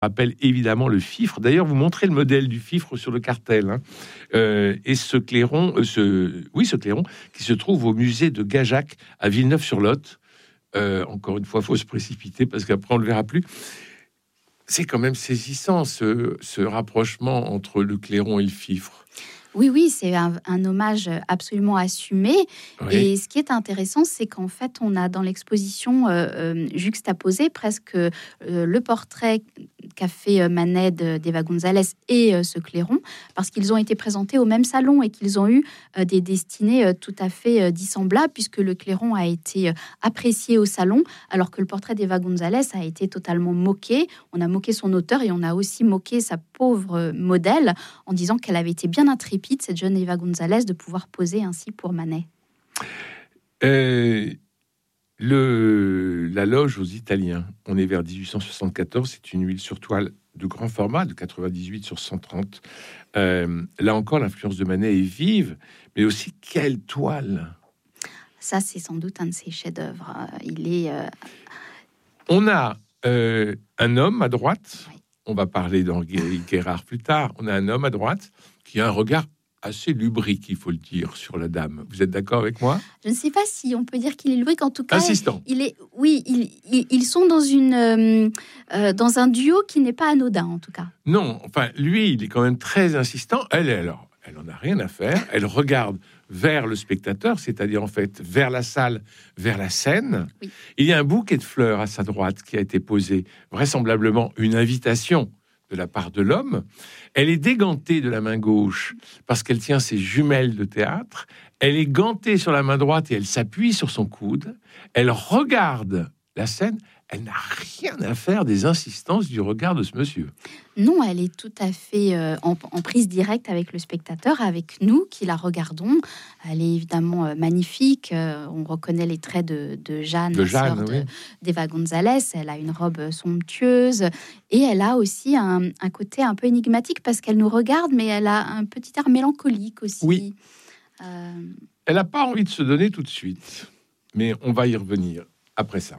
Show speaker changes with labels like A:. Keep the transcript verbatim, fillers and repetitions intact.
A: rappelle évidemment le fifre. D'ailleurs, vous montrez le modèle du fifre sur le cartel. Hein. Euh, et ce clairon, euh, ce, oui, ce clairon qui se trouve au musée de Gajac à Villeneuve-sur-Lot. Euh, encore une fois, il faut se précipiter parce qu'après, on ne le verra plus. C'est quand même saisissant, ce, ce rapprochement entre le clairon et le fifre.
B: Oui, oui, c'est un, un hommage absolument assumé. Oui. Et ce qui est intéressant, c'est qu'en fait, on a dans l'exposition euh, euh, juxtaposé presque euh, le portrait qu'a fait Manet d'Eva González et euh, ce clairon, parce qu'ils ont été présentés au même salon et qu'ils ont eu euh, des destinées euh, tout à fait euh, dissemblables, puisque le clairon a été euh, apprécié au salon, alors que le portrait d'Eva González a été totalement moqué. On a moqué son auteur et on a aussi moqué sa pauvre modèle en disant qu'elle avait été bien intrépide, cette jeune Eva González, de pouvoir poser ainsi pour Manet.
A: Euh, le, la loge aux Italiens, on est vers dix-huit cent soixante-quatorze, c'est une huile sur toile de grand format, de quatre-vingt-dix-huit sur cent trente. Euh, là encore, l'influence de Manet est vive, mais aussi quelle toile!
B: Ça, c'est sans doute un de ses chefs-d'œuvre. Il est... Euh...
A: On a euh, un homme à droite, oui. On va parler d'Henri Guérard plus tard, on a un homme à droite qui a un regard assez lubrique, il faut le dire, sur la dame. Vous êtes d'accord avec moi?
B: Je ne sais pas si on peut dire qu'il est lubrique. En tout cas,
A: insistant.
B: Il est, oui, il, il, ils sont dans une, euh, euh, dans un duo qui n'est pas anodin, en tout cas.
A: Non, enfin, lui, il est quand même très insistant. Elle, alors, elle en a rien à faire. Elle regarde vers le spectateur, c'est-à-dire en fait vers la salle, vers la scène. Oui. Il y a un bouquet de fleurs à sa droite qui a été posé, vraisemblablement une invitation de la part de l'homme. Elle est dégantée de la main gauche parce qu'elle tient ses jumelles de théâtre. Elle est gantée sur la main droite et elle s'appuie sur son coude. Elle regarde la scène. Elle n'a rien à faire des insistances du regard de ce monsieur.
B: Non, elle est tout à fait euh, en, en prise directe avec le spectateur, avec nous qui la regardons. Elle est évidemment euh, magnifique. Euh, on reconnaît les traits de, de Jeanne,
A: de
B: la
A: Jeanne,
B: sœur
A: oui.
B: de, d'Eva González. Elle a une robe somptueuse et elle a aussi un, un côté un peu énigmatique parce qu'elle nous regarde, mais elle a un petit air mélancolique aussi.
A: Oui.
B: Euh...
A: Elle n'a pas envie de se donner tout de suite, mais on va y revenir après ça.